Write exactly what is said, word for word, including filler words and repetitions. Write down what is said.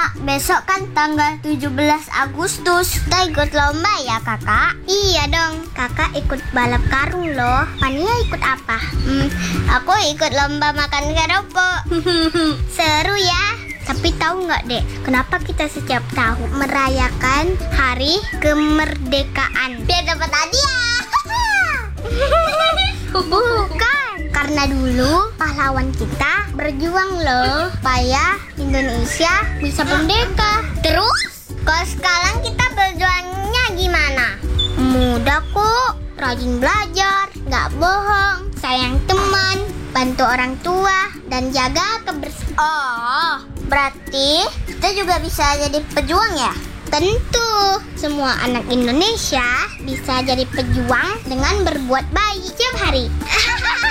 Kak, besok kan tanggal tujuh belas Agustus. Kita ikut lomba ya, Kakak? Iya dong, Kakak ikut balap karung loh. Fania ikut apa? Hmm, aku ikut lomba makan keropok. Seru ya. Tapi tahu nggak, Dek, kenapa kita setiap tahun merayakan hari kemerdekaan? Biar dapat hadiah. Bukan, karena dulu pahlawan kita berjuang loh supaya Indonesia bisa merdeka. Terus, kalau sekarang kita berjuangnya gimana? Mudah kok, rajin belajar, nggak bohong, sayang teman, bantu orang tua, dan jaga kebersihan. Oh, berarti kita juga bisa jadi pejuang ya? Tentu, semua anak Indonesia bisa jadi pejuang dengan berbuat baik setiap hari.